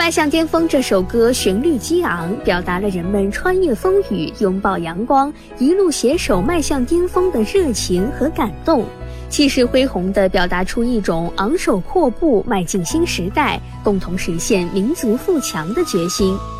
迈向巅峰这首歌旋律激昂，表达了人们穿越风雨、拥抱阳光、一路携手迈向巅峰的热情和感动，气势恢宏地表达出一种昂首阔步迈进新时代、共同实现民族富强的决心。